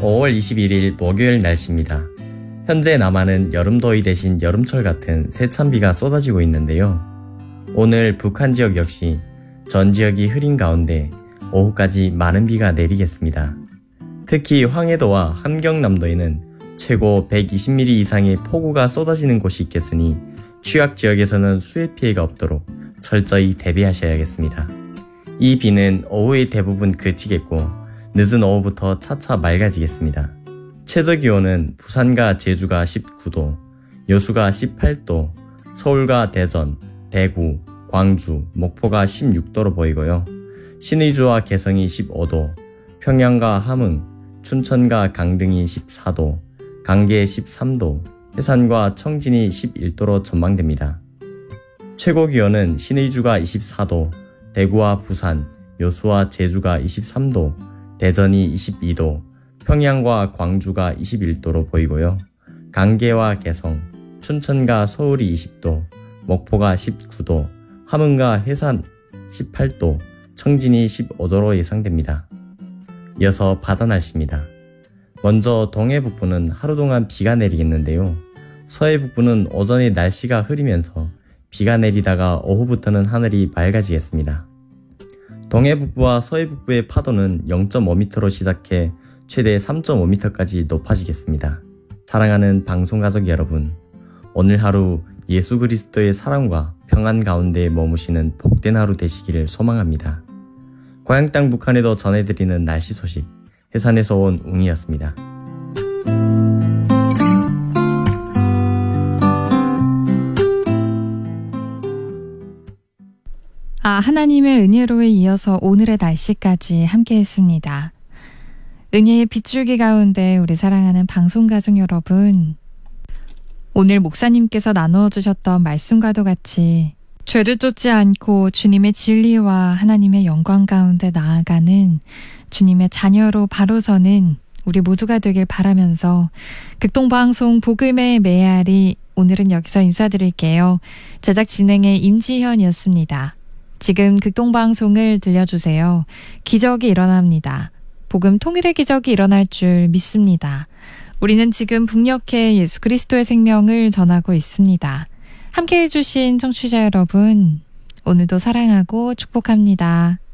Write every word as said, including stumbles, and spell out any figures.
오월 이십일일 목요일 날씨입니다. 현재 남한은 여름더위 대신 여름철 같은 세찬 비가 쏟아지고 있는데요. 오늘 북한 지역 역시 전 지역이 흐린 가운데 오후까지 많은 비가 내리겠습니다. 특히 황해도와 함경남도에는 최고 백이십 밀리미터 이상의 폭우가 쏟아지는 곳이 있겠으니 취약 지역에서는 수해 피해가 없도록 철저히 대비하셔야겠습니다. 이 비는 오후에 대부분 그치겠고 늦은 오후부터 차차 맑아지겠습니다. 최저기온은 부산과 제주가 십구 도, 여수가 십팔 도, 서울과 대전, 대구, 광주, 목포가 십육 도로 보이고요. 신의주와 개성이 십오 도, 평양과 함흥, 춘천과 강릉이 십사 도, 강계 십삼 도, 해산과 청진이 십일 도로 전망됩니다. 최고기온은 신의주가 이십사 도, 대구와 부산, 여수와 제주가 이십삼 도, 대전이 이십이 도, 평양과 광주가 이십일 도로 보이고요. 강계와 개성, 춘천과 서울이 이십 도, 목포가 십구 도, 함흥과 해산 십팔 도, 청진이 십오 도로 예상됩니다. 이어서 바다 날씨입니다. 먼저 동해 북부는 하루 동안 비가 내리겠는데요. 서해 북부는 오전에 날씨가 흐리면서 비가 내리다가 오후부터는 하늘이 맑아지겠습니다. 동해 북부와 서해 북부의 파도는 영 점 오 미터로 시작해 최대 삼 점 오 미터까지 높아지겠습니다. 사랑하는 방송가족 여러분, 오늘 하루 예수 그리스도의 사랑과 평안 가운데 머무시는 복된 하루 되시기를 소망합니다. 고향 땅 북한에도 전해드리는 날씨 소식, 해산에서 온 웅이었습니다. 아, 하나님의 은혜로에 이어서 오늘의 날씨까지 함께했습니다. 은혜의 빗줄기 가운데 우리 사랑하는 방송가족 여러분, 오늘 목사님께서 나누어 주셨던 말씀과도 같이 죄를 쫓지 않고 주님의 진리와 하나님의 영광 가운데 나아가는 주님의 자녀로 바로 서는 우리 모두가 되길 바라면서 극동방송 복음의 메아리, 오늘은 여기서 인사드릴게요. 제작 진행의 임지현이었습니다. 지금 극동방송을 들려주세요. 기적이 일어납니다. 복음 통일의 기적이 일어날 줄 믿습니다. 우리는 지금 북녘에 예수 그리스도의 생명을 전하고 있습니다. 함께해 주신 청취자 여러분, 오늘도 사랑하고 축복합니다.